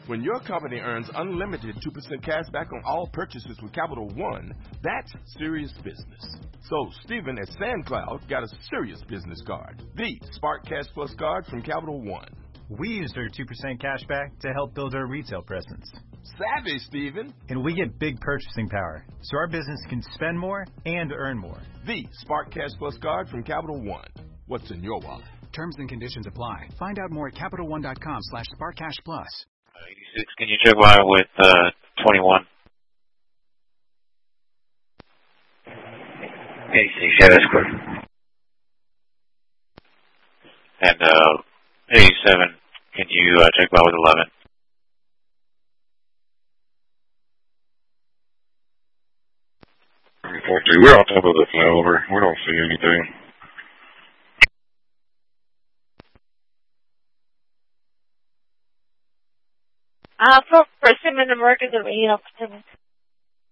When your company earns unlimited 2% cash back on all purchases with Capital One, that's serious business. So Stephen at SandCloud got a serious business card, the Spark Cash Plus card from Capital One. We used our 2% cash back to help build our retail presence. Savvy, Stephen. And we get big purchasing power, so our business can spend more and earn more. The Spark Cash Plus card from Capital One. What's in your wallet? Terms and conditions apply. Find out more at CapitalOne.com/SparkCashPlus. 86, can you check why with 21? 86, yeah, that's correct. And 87, can you check why with 11? We're on top of the flyover. We don't see anything. For Persimmon American, the